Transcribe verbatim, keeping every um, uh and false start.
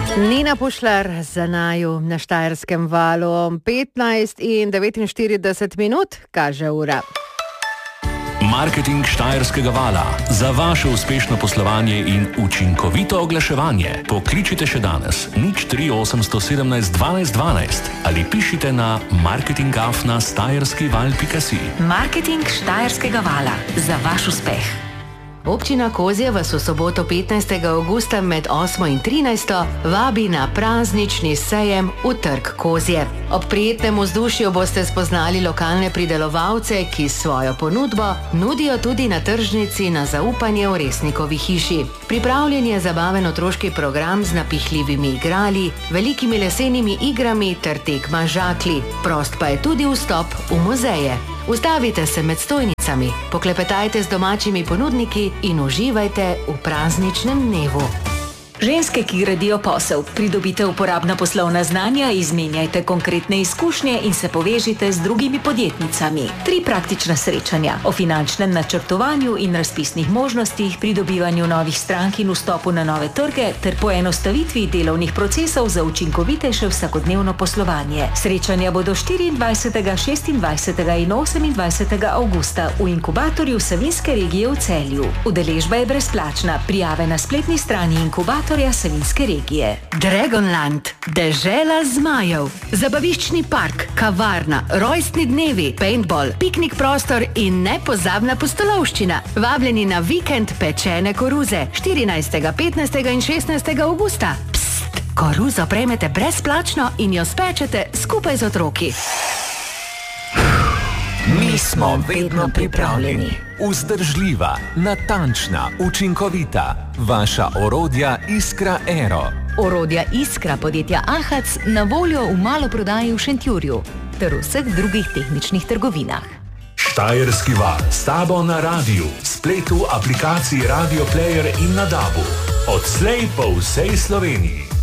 Nina Pušlar za naju na Štajerskem valu. petnajst in devetinštirideset minut kaže ura. Marketing Štajerskega vala. Za vaše uspešno poslovanje in učinkovito oglaševanje pokličite še danes nič tri osemsto sedemnajst dvanajst dvanajst ali pišite na marketing afna štajerskival pika si. Marketing Štajerskega vala. Za vaš uspeh. Občina Kozje vas v soboto petnajstega avgusta med osmo in trinajsto vabi na praznični sejem v Trg Kozje. Ob prijetnem vzdušju boste spoznali lokalne pridelovalce, ki svojo ponudbo nudijo tudi na tržnici na zaupanje v Resnikovi hiši. Pripravljen je zabaven otroški program z napihljivimi igrali, velikimi lesenimi igrami ter tekma žaklji. Prost pa je tudi vstop v muzeje. Ustavite se med stojnicami, poklepetajte z domačimi ponudniki in uživajte v prazničnem dnevu. Ženske, ki gradijo posel, pridobite uporabna poslovna znanja, izmenjajte konkretne izkušnje in se povežite z drugimi podjetnicami. Tri praktična srečanja o finančnem načrtovanju in razpisnih možnostih, pridobivanju novih strank in vstopu na nove trge ter poenostavitvi delovnih procesov za učinkovitejše vsakodnevno poslovanje. Srečanja bodo štiriindvajsetega, šestindvajsetega in osemindvajsetega avgusta v inkubatorju Savinjske regije v Celju. Udeležba je brezplačna, prijave na spletni strani inkubatorja Savinjske regije. Dragonland, dežela zmajev, zabaviščni park, kavarna, rojstni dnevi, paintball, piknik prostor in nepozabna pustolovščina. Vabljeni na vikend pečene koruze štirinajstega, petnajstega in šestnajstega avgusta. Pst, koruzo prejmete brezplačno in jo spečete skupaj z otroki. Mi smo vedno pripravljeni. Vzdržljiva, natančna, učinkovita. Vaša orodja Iskra Aero. Orodja Iskra podjetja Ahac na voljo v maloprodaji v Šentjurju ter v vseh drugih tehničnih trgovinah. Štajerski val. S tabo na radiju, spletu, aplikaciji Radio Player in na dabu. Odslej po vsej Sloveniji.